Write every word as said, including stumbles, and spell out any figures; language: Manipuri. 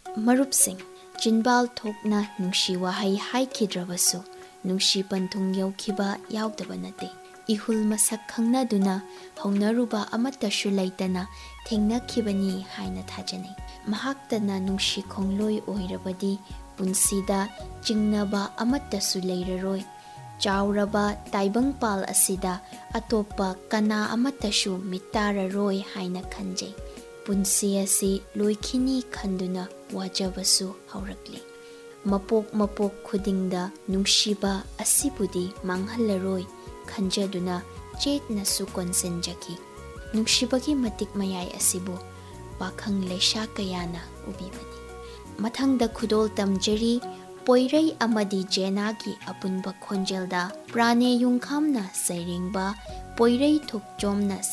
ꯃꯔꯨꯞꯁꯤꯡ, ꯆꯤꯟꯕꯥꯜ ꯊꯣꯛꯅ ꯅꯨꯡꯁꯤ ꯋꯥꯍꯩ ꯍꯥꯏꯈꯤꯗ꯭ꯔꯕꯁꯨ ꯅꯨꯡꯁꯤ ꯄꯟꯊꯨꯡ ꯌꯧꯈꯤꯕ ꯌꯥꯎꯗꯕ ꯅꯠꯇꯦ꯫ ꯏꯍꯨꯜ ꯃꯁꯛ ꯈꯪꯅꯗꯨꯅ ꯍꯧꯅꯔꯨꯕ ꯑꯃꯠꯇꯁꯨ ꯂꯩꯇꯅ ꯊꯦꯡꯅꯈꯤꯕꯅꯤ ꯍꯥꯏꯅ ꯊꯥꯖꯅꯩ꯫ ꯃꯍꯥꯛꯇꯅ ꯅꯨꯡꯁꯤ ꯈꯣꯡꯂꯣꯏ ꯑꯣꯏꯔꯕꯗꯤ ꯄꯨꯟꯁꯤꯗ ꯆꯤꯡꯅꯕ ꯑꯃꯠꯇꯁꯨ ꯂꯩꯔꯔꯣꯏ꯫ ꯆꯥꯎꯔꯕ ꯇꯥꯏꯕꯪꯄꯥꯜ ꯑꯁꯤꯗ ꯑꯇꯣꯞꯄ ꯀꯅꯥ ꯑꯃꯠꯇꯁꯨ ꯃꯤꯇꯥꯔꯔꯣꯏ ꯍꯥꯏꯅ ꯈꯟꯖꯩ꯫ ꯄꯨꯟꯁꯤ ꯑꯁꯤ ꯂꯣꯏꯈꯤꯅꯤ ꯈꯟꯗꯨꯅ ꯋꯥꯖꯕꯁꯨ ꯍꯧꯔꯛꯂꯤ꯫ ꯃꯄꯣꯛ ꯃꯄꯣꯛ ꯈꯨꯗꯤꯡꯗ ꯅꯨꯡꯁꯤꯕ ꯑꯁꯤꯕꯨꯗꯤ ꯃꯥꯡꯍꯜꯂꯔꯣꯏ ꯈꯟꯖꯗꯨꯅ ꯆꯦꯠꯅꯁꯨ ꯀꯣꯟꯁꯤꯟꯖꯈꯤ꯫ ꯅꯨꯡꯁꯤꯕꯒꯤ ꯃꯇꯤꯛ ꯃꯌꯥꯏ ꯑꯁꯤꯕꯨ ꯄꯥꯈꯪ ꯂꯩꯁꯥ ꯀꯌꯥꯅ ꯎꯕꯤꯕꯅꯤ꯫ ꯃꯊꯪꯗ ꯈꯨꯗꯣꯜ ꯇꯝꯖꯔꯤ ꯄꯣꯏꯔꯩ ꯑꯃꯗꯤ ꯖꯦꯅꯥꯒꯤ ꯑꯄꯨꯟꯕ ꯈꯣꯟꯖꯦꯜꯗ ꯄ꯭ꯔꯥꯅꯦ ꯌꯨꯝꯈꯥꯝꯅ ꯁꯩꯔꯦꯡꯕ ꯄꯣꯏꯔꯩ ꯊꯣꯛꯆꯣꯝꯅ